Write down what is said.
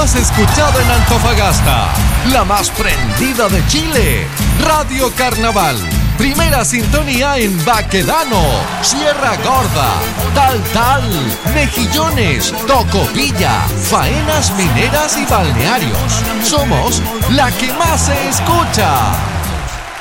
más escuchada en Antofagasta, la más prendida de Chile, Radio Carnaval. Primera sintonía en Baquedano, Sierra Gorda, Tal, Mejillones, Tocopilla, faenas mineras y balnearios. Somos la que más se escucha.